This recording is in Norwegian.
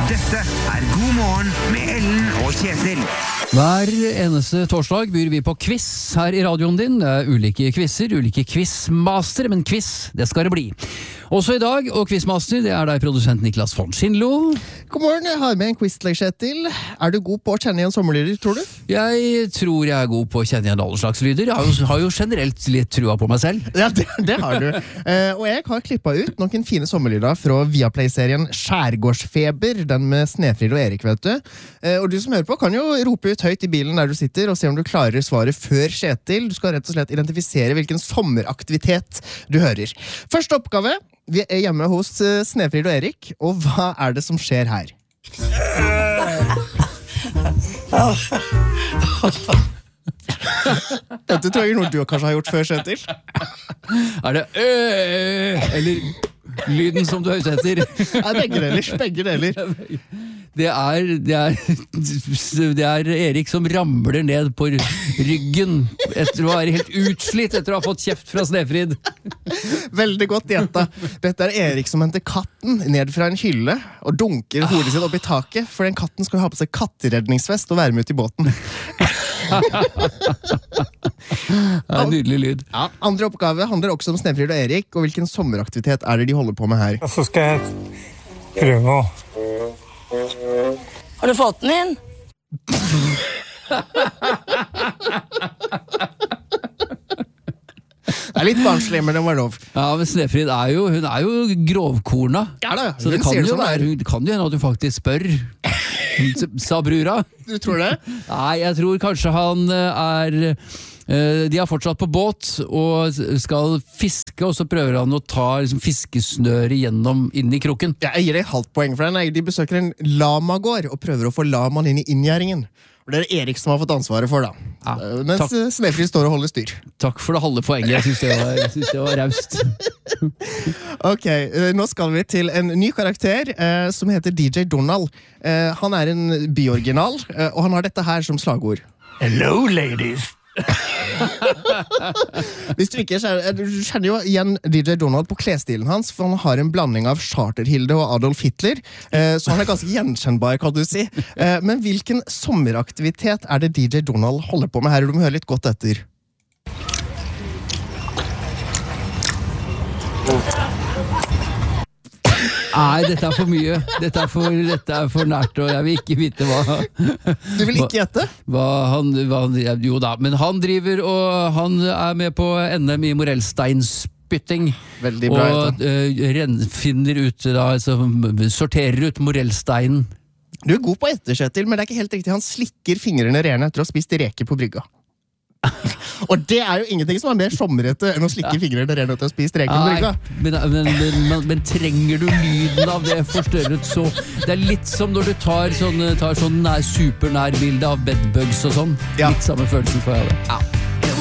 Dette God morgen med Ellen og Kjetil. Hver eneste torsdag byr vi på quiz her i radioen din. Det ulike quizzer, ulike quizmaster, men quiz, det skal det bli. Også i dag, og quizmaster, det deg produsent Niklas von Schindlo. God morgen, jeg har med en quiz til deg, Kjetil. Du god på å kjenne igjen sommerlyder, tror du? Jeg tror jeg god på å kjenne igjen alle slags lyder. Jeg har jo generelt litt trua på meg selv. Ja, det har du. Og jeg har klippet ut noen fine sommerlyder fra Viaplay-serien Skjærgårdsfeber, den med Snefrid og Erik, vet du. Og du som hører på kan jo rope ut høyt i bilen der du sitter og se om du klarer svaret før Kjetil. Du skal rett og slett identifisere hvilken sommeraktivitet du hører. Første oppgave. Vi hjemme hos Snefrid og Erik, og hva det som skjer her? Dette tror jeg noe du kanskje har gjort før, Kjetil. Det eller lyden som du er ute etter? Begge deler. Det er Erik som ramler ned på ryggen etter å være helt utslitt etter å ha fått kjeft fra Snefrid. Veldig godt gjetta. Dette er Erik som henter katten ned fra en hylle og dunker hodet sitt opp i taket, for den katten skal ha på seg katteredningsvest og være med ut i båten. Nydelig lyd. Ja, andre oppgave handler også om Snefrid og Erik, og hvilken sommeraktivitet det de holder på med her. Og så skal jeg prøve å... Har du fått den inn? Det litt barnslig, men det var lov. Ja, men Snefrid hun er jo grovkorna. Ja da, så det kan jo hende at du faktisk spør. Sa brura. Du tror det? Nei, jeg tror kanskje han de har fortsatt på båt og skal fiske, og så prøver han å ta fiskesnøret inn i kroken. Ja, jeg gir deg halvt poeng for den. De besøker en lamagård og prøver å få lamaen inn i inngjerdingen. Og det Erik som har fått ansvaret for da. Ja, mens Snefrid står og holder styr. Takk for det halve poenget. Jeg synes det var raust. Ok, nå skal vi til en ny karakter som heter DJ Donald. Han en byoriginal, og han har dette her som slagord. Hello, ladies! Hvis du ikke du kjenner jo igjen DJ Donald på klesstilen hans, for han har en blanding av Charterhilde og Adolf Hitler, så han ganske gjenkjennbar, kan du si. Men hvilken sommeraktivitet det DJ Donald holder på med her? Du må høre litt godt etter. Nei, dette for mye. Dette for nært, og jeg vil ikke vite hva... Du vil ikke gjette? Jo da, men han driver, og han med på NM i morellsteinspytting. Veldig bra. Og finner ut, sorterer ut morellsteinen. Du god på etter, Kjetil, men det ikke helt riktig. Han slikker fingrene rene etter å ha spist reker på brygga. Og det jo ingenting som mer sommerete enn å slikke fingrene rene etter å ha spist reker på brygga. Men trenger du lyden av det forstørret så... Det litt som når du tar sånn supernærbilde av bedbugs og sånn. Ja. Litt samme følelsen får jeg det. Ja.